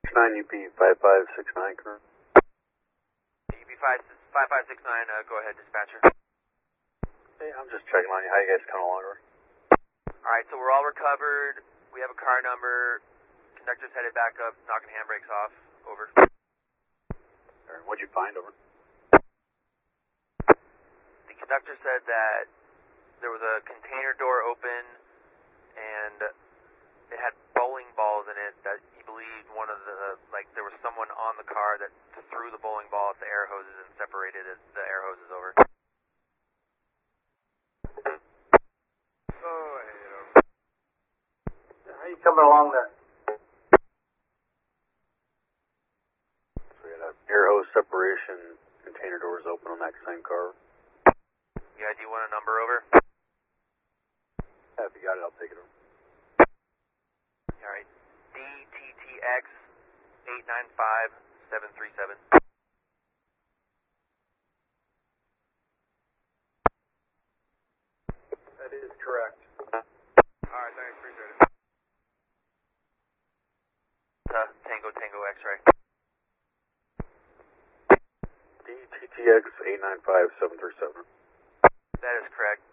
9 UP 5569, current. UP 5569, go ahead, dispatcher. Hey, I'm just checking on you. How you guys coming along? Alright, so we're all recovered. We have a car number. Conductor's headed back up, knocking handbrakes off. Over. Alright, what'd you find, over? The conductor said that there was a container door open and it had bowling balls in it that he believed one of the, there was someone on the car that threw the bowling ball at the air hoses and separated the air hoses over. How you coming along there? So we had an air hose separation, container doors open on that same car. Yeah, do you want a number over? Yeah, if you got it, I'll take it over. Alright. DTTX 895737. That is correct. Alright, thanks, appreciate it. Tango X-ray. DTTX 895737. That is correct.